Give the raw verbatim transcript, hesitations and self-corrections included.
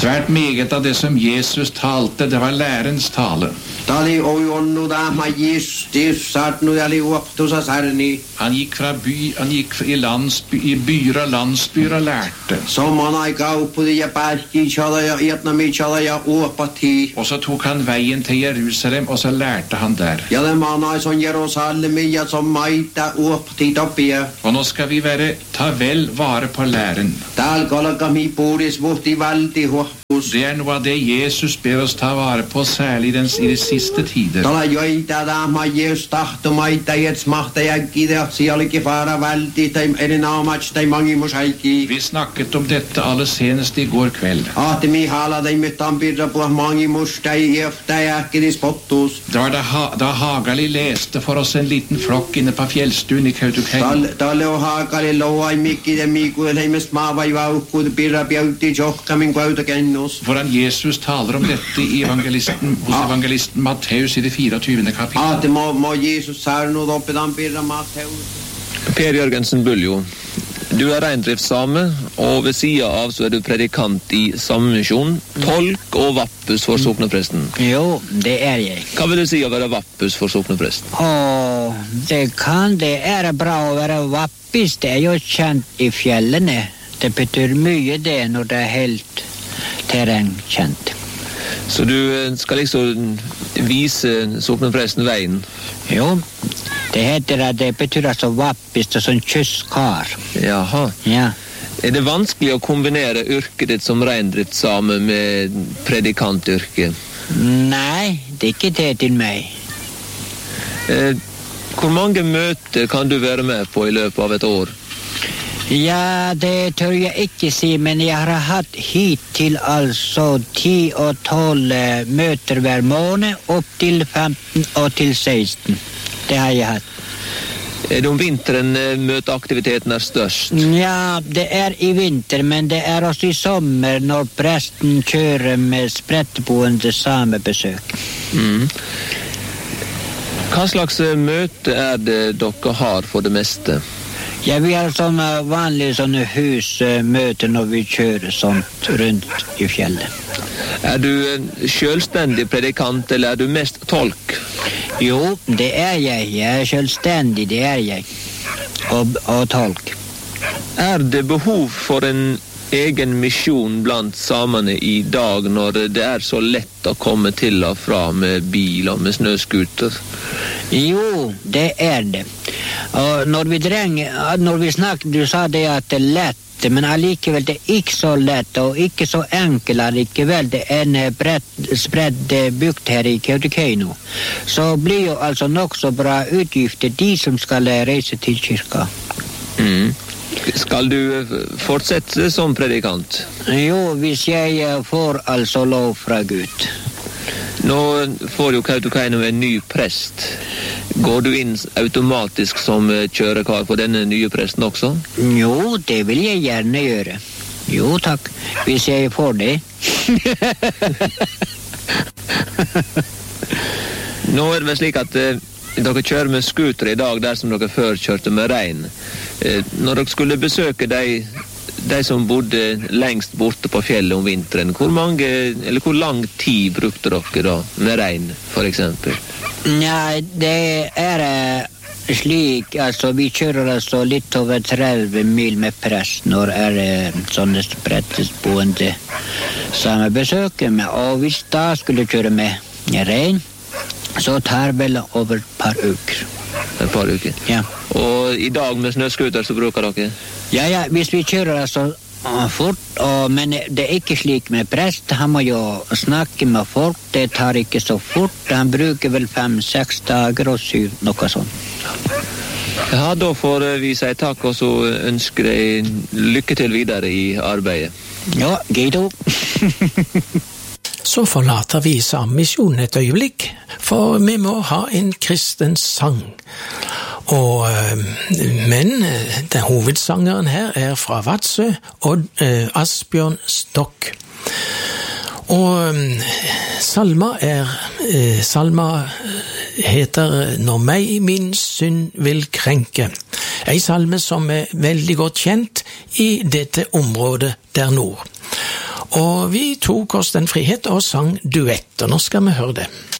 Svært meget av det som Jesus talte, det var lærens tale. Tali ojonnu dama Jesus satnu ali uoptusa sarni. Han gikk fra by, han gikk i, landsby, i byer og landsbyer og lærte. Som han ai gaupu de parki chala ja etnami chala ja uopati. Og så tok han veien til Jerusalem, og så lærte han der. Ja det man ai son Jerusalem ja som maita uopati topia. Og nå skal vi være ta vel vare på læren. Tal kolakami puris vuhti valti ho. Det er noe av det Jesus ber oss ta vare på, særlig i, den, i de siste tider. Tala joita dama Jesus tahto maita jets mahta jäggide sialike fara valti teim erinamats teim mangi mosaiki. Vi snakket om dette alle senest i går kveld. Ati mi hala teim mittan birra på mangi mostai efta jäggidis pottus. Det var da, ha, da Hagali leste for oss en liten flokk inne på fjellstuen i Kautokeino. Tale og Hagali loa i mikki de miku heimes mava i vaukud birra bjauti tjokka min Kautokeino. Hvordan Jesus taler om dette i evangelisten, hos evangelisten Matteus i det fireogtyvende kapittel. Ja, det må, må Jesus her nå oppe den birra Matteus. Per Jørgensen Buljo, du er reindriftssame, og ved siden av så er du predikant i Sammisjon, tolk og vappus for soknepresten. Jo, det er jeg. Hva vil du si å være vappus for soknepresten? Åh, det kan det er bra å være vappis, det er jo kjent i fjellene. Det betyr mye det når det er helt terrengkjent. Så du skal liksom vise soknepresten veien? Jo, det heter at det betyr altså vappis, det er sånn kysskar. Jaha. Ja. Er det vanskelig å kombinere yrket ditt som reindriftssame med predikantyrket? Nei, det er ikke det til meg. Eh, hvor mange møter kan du være med på i løpet av et år? Ja, det tør jeg ikke si, men jeg har hatt hittil altså ti og tolv møter hver måned, opp til femten og til seksten. Det har jeg hatt. Er det om vinteren møteaktiviteten er størst? Ja, det er i vinter, men det er også i sommer når presten kjører med sprettboende samebesøk. Mm. Hva slags møte er det dere har for det meste? Ja, vi har sånne vanlige sånne husmøter når vi kjører sånt rundt i fjellet. Er du en selvstendig predikant, eller er du mest tolk? Jo, det er jeg. Jeg er selvstendig, det er jeg. Og, og tolk. Er det behov for en egen misjon blant samene i dag, når det er så lett å komme til og fra med bil og med snøskuter? Jo, det er det. Og når vi drenger, når vi snakker, du sa det at det er lett, men allikevel det er ikke så lett og ikke så enkelt allikevel. Det er en brett, spredd bygd her i Kautokeino. Så blir jo altså nok så bra utgifter de som skal reise til kirka. Mm. Skal du fortsette som predikant? Jo, hvis jeg får altså lov fra Gud. Nå får jo Kautokeino en ny prest. Går du inn automatisk som kjørekar på denne nye presten også? Jo, det vil jeg gjerne gjøre. Jo, takk. Hvis jeg får det. Nå er det vel slik at eh, dere kjører med skuter i dag der som dere før kjørte med rein. Eh, når dere skulle besøke de, de som bodde lengst borte på fjellet om vinteren, hvor mange, eller hvor lang tid brukte dere da med rein, for eksempel? Nei, det er uh, slik, altså vi kjører altså litt over tretti mil med prest når er uh, sånne sprettesboende samebesøk, og hvis da skulle kjøre med rein, så tar vel over et par uker. Et par uker? Ja. Og i dag med snøskuter så bruker dere? Ja, ja, hvis vi kjører altså uh, fort, og, men det er ikke slik med prest. Han må jo snakke med folk, det tar ikke så fort. Han bruker vel fem-seks dager og syv, noe sånt. Ja, da får vi si takk, og så ønsker jeg lykke til videre i arbeidet. Ja, Guido. Så forlater vi Sammisjonen et øyeblikk, for vi må ha en kristens sang. Og, men den hovedsangeren her er fra Vadsø og eh, Asbjørn Stokk. Og salma er eh, salma heter Når meg min synd vil krenke. En salme som er veldig godt kjent i dette området der nord. Og vi tok oss den frihet og sang duetter. Nå skal vi høre det.